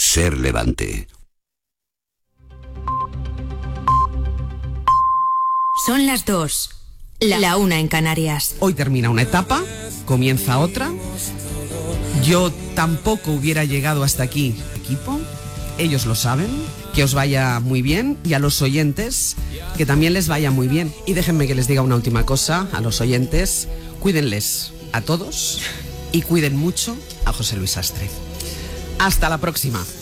Ser Levante. Son las 2, la 1 en Canarias. Hoy termina una etapa, comienza otra. Yo tampoco hubiera llegado hasta aquí, equipo. Ellos lo saben. Que os vaya muy bien, y a los oyentes que también les vaya muy bien. Y déjenme que les diga una última cosa a los oyentes: cuídenles a todos y cuiden mucho a José Luis Sastre. Hasta la próxima.